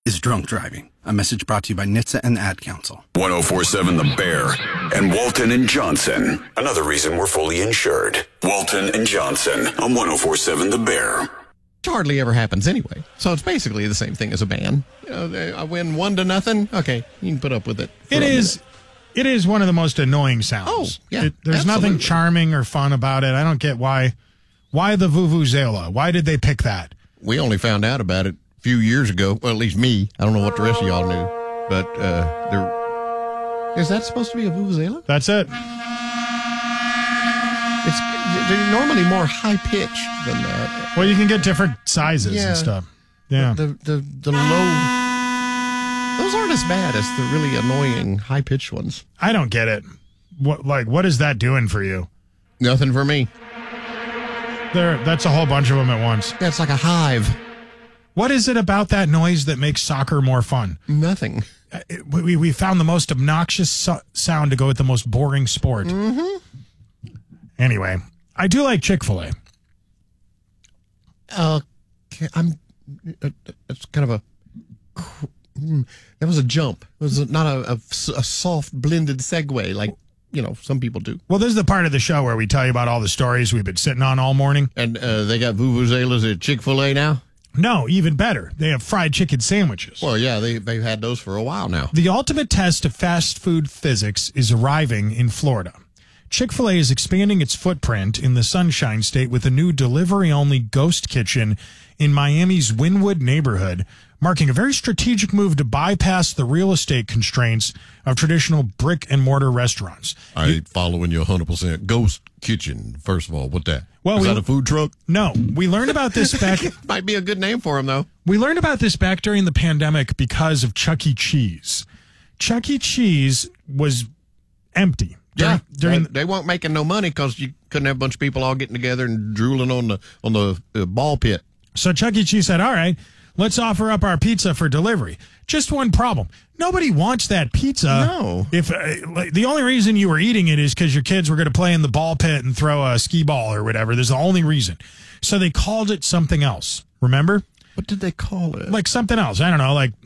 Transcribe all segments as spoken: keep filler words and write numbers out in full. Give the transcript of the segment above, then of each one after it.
is drunk driving. A message brought to you by N H T S A and the Ad Council. one oh four point seven The Bear and Walton and Johnson. Another reason we're fully insured. Walton and Johnson on one oh four point seven The Bear. Which hardly ever happens anyway. So it's basically the same thing as a band. You know, they, I win one to nothing. Okay, you can put up with it. It is, it is one of the most annoying sounds. Oh, yeah, It, there's absolutely. nothing charming or fun about it. I don't get why, why the Vuvuzela? Why did they pick that? We only found out about it a few years ago. Well, at least me. I don't know what the rest of y'all knew. But uh, there is that supposed to be a Vuvuzela? That's it. It's they're normally more high pitched than that. Well, you can get different sizes Yeah. and stuff. Yeah. The the the low. Those aren't as bad as the really annoying high pitched ones. I don't get it. What like what is that doing for you? Nothing for me. There, that's a whole bunch of them at once. Yeah, it's like a hive. What is it about that noise that makes soccer more fun? Nothing. Uh, it- We we found the most obnoxious so- sound to go with the most boring sport. Mm-hmm. Anyway, I do like Chick-fil-A. Okay, I'm. Uh, it's kind of a. mm, That was a jump. It was not a, a, a soft blended segue like you know some people do. Well, this is the part of the show where we tell you about all the stories we've been sitting on all morning. And uh, they got vuvuzelas at Chick-fil-A now. No, even better. They have fried chicken sandwiches. Well, yeah, they they've had those for a while now. The ultimate test of fast food physics is arriving in Florida. Chick-fil-A is expanding its footprint in the Sunshine State with a new delivery-only ghost kitchen in Miami's Wynwood neighborhood, marking a very strategic move to bypass the real estate constraints of traditional brick-and-mortar restaurants. I ain't following you one hundred percent. Ghost Kitchen, first of all. What that? Well, Is we- that a food truck? No, we learned about this back... Might be a good name for them though. We learned about this back during the pandemic because of Chuck E. Cheese. Chuck E. Cheese was empty. Yeah, during, they, they weren't making no money because you couldn't have a bunch of people all getting together and drooling on the on the uh, ball pit. So Chuck E. Cheese said, all right, let's offer up our pizza for delivery. Just one problem. Nobody wants that pizza. No. If uh, like, the only reason you were eating it is because your kids were going to play in the ball pit and throw a skee ball or whatever. There's the only reason. So they called it something else. Remember? What did they call it? Like something else. I don't know, like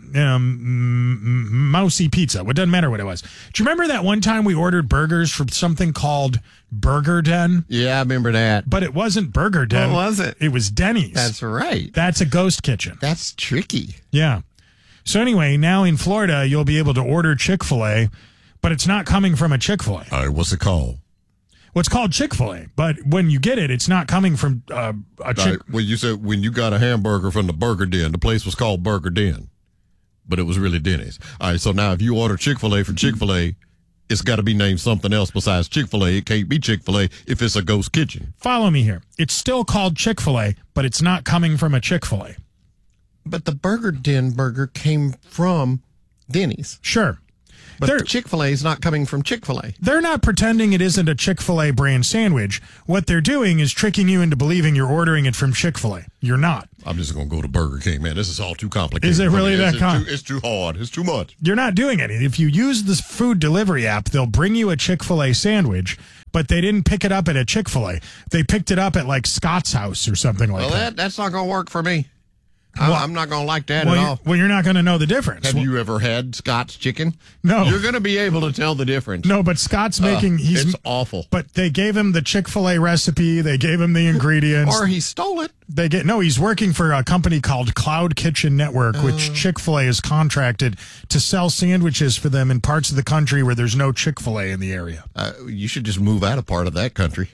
um, m- mousy pizza. It doesn't matter what it was. Do you remember that one time we ordered burgers from something called Burger Den? Yeah, I remember that. But it wasn't Burger Den. What was it? It was Denny's. That's right. That's a ghost kitchen. That's tricky. Yeah. So anyway, now in Florida, you'll be able to order Chick-fil-A, but it's not coming from a Chick-fil-A. All right, what's it called? Well, it's called Chick-fil-A, but when you get it, it's not coming from uh, a All Chick. right, well, you said when you got a hamburger from the Burger Den, the place was called Burger Den, but it was really Denny's. All right, so now if you order Chick-fil-A from Chick-fil-A, it's got to be named something else besides Chick-fil-A. It can't be Chick-fil-A if it's a ghost kitchen. Follow me here. It's still called Chick-fil-A, but it's not coming from a Chick-fil-A. But the Burger Den burger came from Denny's. Sure. But They're- the Chick-fil-A is not coming from Chick-fil-A. They're not pretending it isn't a Chick-fil-A brand sandwich. What they're doing is tricking you into believing you're ordering it from Chick-fil-A. You're not. I'm just going to go to Burger King, man. This is all too complicated. Is it for really me. that it's, com- it's, too, it's too hard. It's too much. You're not doing anything. If you use this food delivery app, they'll bring you a Chick-fil-A sandwich, but they didn't pick it up at a Chick-fil-A. They picked it up at like Scott's House or something like Well, that. that that's not going to work for me. I, I'm not going to like that Well, at you're, all. well, you're not going to know the difference. Have you ever had Scott's chicken? No. You're going to be able to tell the difference. No, but Scott's making. Uh, he's it's awful. But they gave him the Chick-fil-A recipe. They gave him the ingredients. Or he stole it. They get no. He's working for a company called Cloud Kitchen Network, Oh. which Chick-fil-A is contracted to sell sandwiches for them in parts of the country where there's no Chick-fil-A in the area. Uh, you should just move out of part of that country.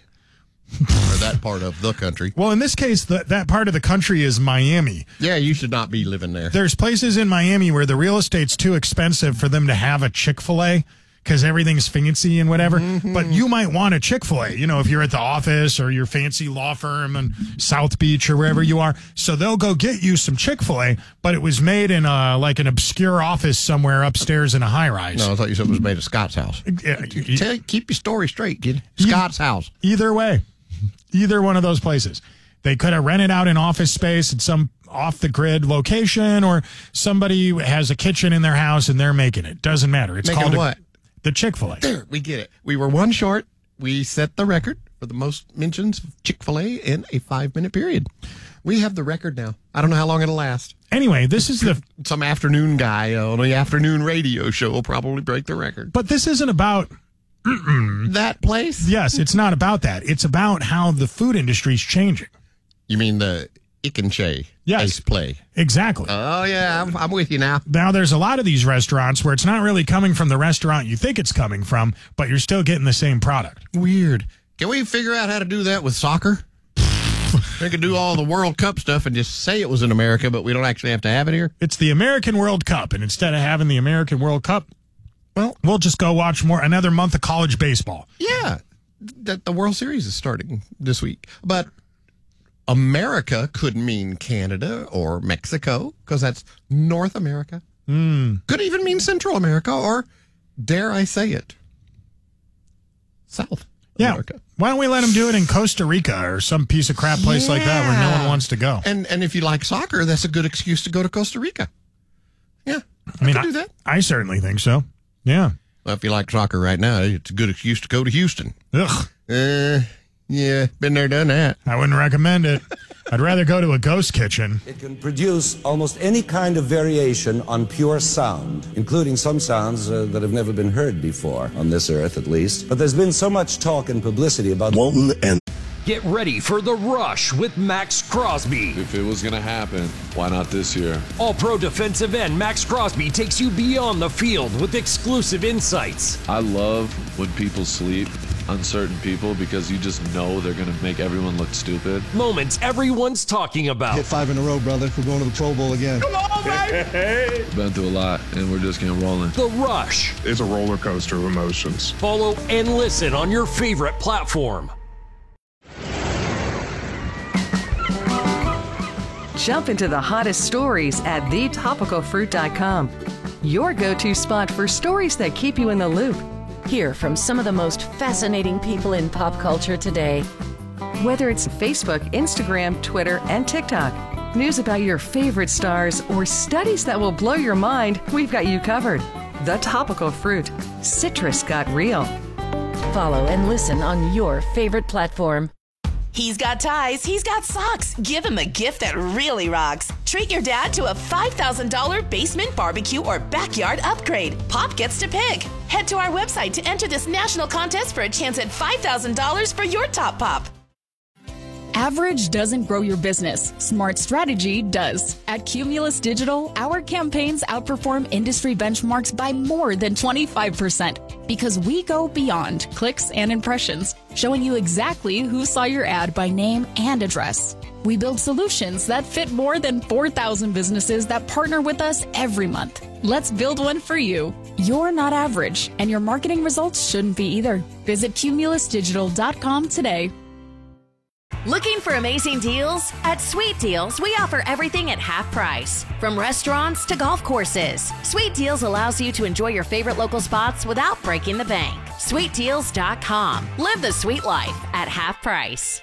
Or that part of the country. Well, in this case, the, that part of the country is Miami. Yeah, you should not be living there. There's places in Miami where the real estate's too expensive for them to have a Chick-fil-A because everything's fancy and whatever. Mm-hmm. But you might want a Chick-fil-A, you know, if you're at the office or your fancy law firm in South Beach or wherever you are. So they'll go get you some Chick-fil-A, but it was made in a, like an obscure office somewhere upstairs in a high-rise. No, I thought you said it was made at Scott's house. Yeah, e- Tell, keep your story straight, kid. Scott's house. Either way, either one of those places. They could have rented out an office space at some off-the-grid location, or somebody has a kitchen in their house and they're making it. Doesn't matter. It's Making called a- what? the Chick-fil-A. There, we get it. We were one short. We set the record for the most mentions of Chick-fil-A in a five-minute period. We have the record now. I don't know how long it'll last. Anyway, this is the... Some afternoon guy on the afternoon radio show will probably break the record. But this isn't about... That place? Yes, it's not about that. It's about how the food industry is changing. You mean the Ikenche Yes. Ace play? Exactly. Oh, yeah, I'm, I'm with you now. Now, there's a lot of these restaurants where it's not really coming from the restaurant you think it's coming from, but you're still getting the same product. Weird. Can we figure out how to do that with soccer? We could do all the World Cup stuff and just say it was in America, but we don't actually have to have it here? It's the American World Cup, and instead of having the American World Cup, Well, we'll just go watch more another month of college baseball. yeah, the, the World Series is starting this week. But America could mean Canada or Mexico, because that's North America. Mm. Could even mean Central America, or, dare I say it, South Yeah. America. Why don't we let them do it in Costa Rica or some piece of crap place like that where no one wants to go? And and if you like soccer, that's a good excuse to go to Costa Rica. Yeah, I mean, could do that. I certainly think so. Yeah. Well, if you like soccer right now, it's a good excuse to go to Houston. Ugh. Uh, yeah, been there, done that. I wouldn't recommend it. I'd rather go to a ghost kitchen. It can produce almost any kind of variation on pure sound, including some sounds uh, that have never been heard before, on this earth at least. But there's been so much talk and publicity about Walton and Get ready for The Rush with Max Crosby. If it was going to happen, why not this year? All-pro defensive end Max Crosby takes you beyond the field with exclusive insights. I love when people sleep on certain people because you just know they're going to make everyone look stupid. Moments everyone's talking about. Hit five in a row, brother. We're going to the Pro Bowl again. Come on, baby! Been through a lot, and we're just getting rolling. The Rush. It's a roller coaster of emotions. Follow and listen on your favorite platform. Jump into the hottest stories at the topical fruit dot com. Your go-to spot for stories that keep you in the loop. Hear from some of the most fascinating people in pop culture today. Whether it's Facebook, Instagram, Twitter, and TikTok, news about your favorite stars, or studies that will blow your mind, we've got you covered. The Topical Fruit. Citrus got real. Follow and listen on your favorite platform. He's got ties, he's got socks. Give him a gift that really rocks. Treat your dad to a five thousand dollars basement barbecue or backyard upgrade. Pop gets to pick. Head to our website to enter this national contest for a chance at five thousand dollars for your top pop. Average doesn't grow your business. Smart strategy does. At Cumulus Digital, our campaigns outperform industry benchmarks by more than twenty-five percent because we go beyond clicks and impressions, showing you exactly who saw your ad by name and address. We build solutions that fit more than four thousand businesses that partner with us every month. Let's build one for you. You're not average, and your marketing results shouldn't be either. Visit cumulus digital dot com today. Looking for amazing deals? At Sweet Deals, we offer everything at half price. From restaurants to golf courses, Sweet Deals allows you to enjoy your favorite local spots without breaking the bank. sweet deals dot com. Live the sweet life at half price.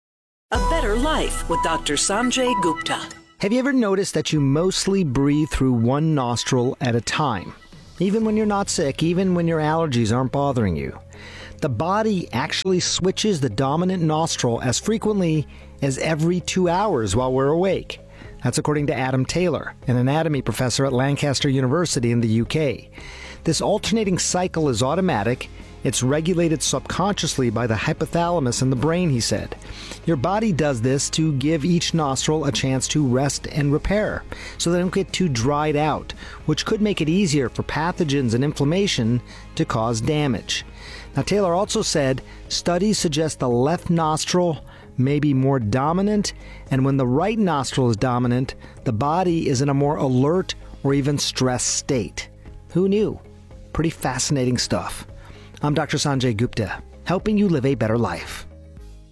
A Better Life with Doctor Sanjay Gupta. Have you ever noticed that you mostly breathe through one nostril at a time? Even when you're not sick, even when your allergies aren't bothering you. The body actually switches the dominant nostril as frequently as every two hours while we're awake. That's according to Adam Taylor, an anatomy professor at Lancaster University in the U K. This alternating cycle is automatic. It's regulated subconsciously by the hypothalamus in the brain, he said. Your body does this to give each nostril a chance to rest and repair, so they don't get too dried out, which could make it easier for pathogens and inflammation to cause damage. Now, Taylor also said studies suggest the left nostril may be more dominant, and when the right nostril is dominant, the body is in a more alert or even stressed state. Who knew? Pretty fascinating stuff. I'm Doctor Sanjay Gupta, helping you live a better life.